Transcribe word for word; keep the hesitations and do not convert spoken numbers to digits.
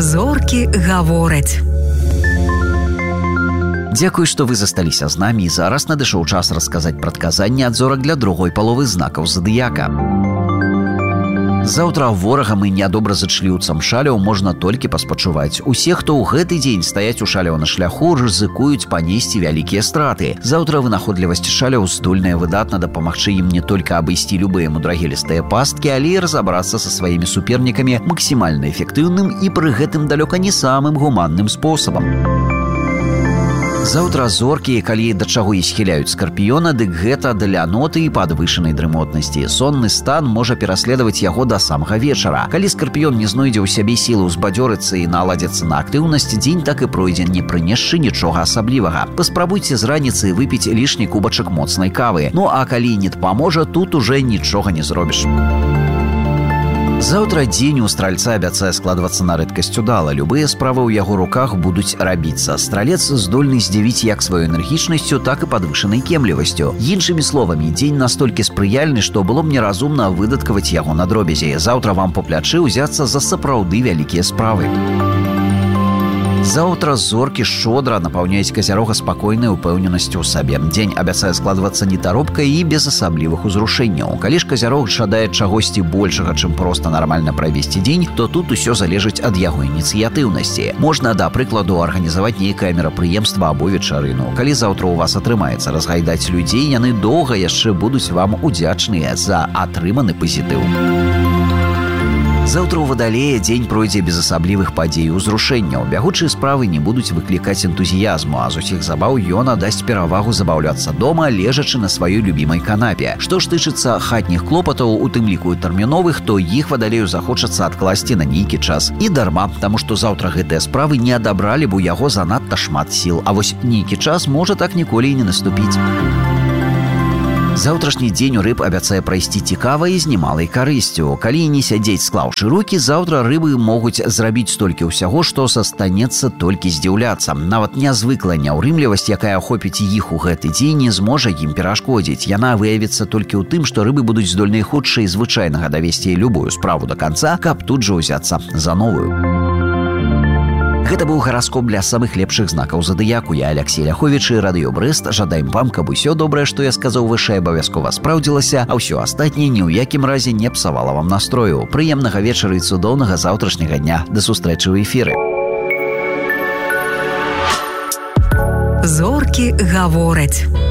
Зоркі гавораць. Дзякуй, што вы засталіся з намі, і зараз надышоў час расказаць прадказанні ад зорак для другой паловы знакаў задыяка. Заўтра ворагам і нядобра зачліўцам шаляў можна толькі паспачуваць. Усе, хто ў гэты дзень стаяць у шаляў на шляху, рызыкуюць панесці вялікія страты. Заўтра вынаходлівасць шаляў здольная выдатна дапамагчы ім не толькі абысці любыя мудрагелістыя пасткі, але і разабрацца са сваімі супернікамі максімальна эфектыўным і пры гэтым далёка не самым гуманным спосабам. Заўтра зоркі, калі да чаго і схіляюць скарпіёна, дык гэта для ноты і падвышанай дрымотнасці. Сонны стан можа пераследаваць яго да самага вечара. Калі скарпіён не знойдзе ў сябе сілы ўзбадзёрыцца і наладзіцца на актыўнасць, дзень так і пройдзе, не прынесшы нічога асаблівага. Паспрабуйце з раніцы выпіць лішні кубачак моцнай кавы. Ну а калі не дапаможа, тут уже нічога не зробіш. Заўтра дзень у стральца абяцае складвацца на рэдкасць удала. Любыя справы ў яго руках будуць рабіцца. Стралец здольны здзівіць як сваёй энергічнасцю, так і падвышанай кемлівасцю. Іншымі словамі, дзень настолькі спрыяльны, што было б неразумна выдаткаваць яго на дробязі. Заўтра вам па плячы ўзяцца за сапраўды вялікія справы. Заўтра зоркі шчодра напаўняюць казярога спакойнай упэўненасцю ў сабе. Дзень абяцае складвацца нетаропка і без асаблівых узрушэнняў. Калі ж казярог жадае чагосьці большага, чым проста нармальна правесці дзень, то тут усё залежыць ад яго ініцыятыўнасці. Можна, да прыкладу, арганізаваць нейкае мерапрыемства або вечарыну. Калі заўтра ў вас атрымаецца разгайдаць людзей, яны доўга яшчэ будуць вам удзячныя за атрыманы пазітыў. Заўтра ў вадалея дзень пройдзе без асаблівых падзей і ўзрушэнняў. Бягучыя справы не будуць выклікаць энтузіязму, а з усіх забаў ён аддасць перавагу забаўляцца дома, лежачы на сваёй любімай канапе. Што ж тычыцца хатніх клопатаў, у тым ліку і тэрміновых, то іх вадалею захочацца адкласці на нейкі час. І дарма, таму што заўтра гэтыя справы не адабралі б у яго занадта шмат сіл, а вось нейкі час можа так ніколі і не наступіць. Заўтрашні дзень у рыб абяцае прайсці цікава і з немалай карысцю. Калі не сядзець склаўшы рукі, заўтра рыбы могуць зрабіць столькі ўсяго, што застанецца толькі здзіўляцца. Нават нязвыклая няўрымлівасць, якая ахопіць іх у гэты дзень, не зможа ім перашкодзіць. Яна выявіцца толькі ў тым, што рыбы будуць здольныя хутчэй звычайнага давесці любую справу да канца, каб тут жа ўзяцца за новую. Гэта быў гараскоп для самых лепшых знакаў задыяку. Я Алексей Ляховіч і Радыё Брэст. Жадаем вам, каб усё добрае, што я сказаў вышэй, абавязкова спраўдзілася, а ўсё астатняе ні ў якім разе не псавала вам настрою. Прыемнага вечара і цудоўнага заўтрашняга дня. Да сустрэчы ў эфіры. Зоркі гавораць.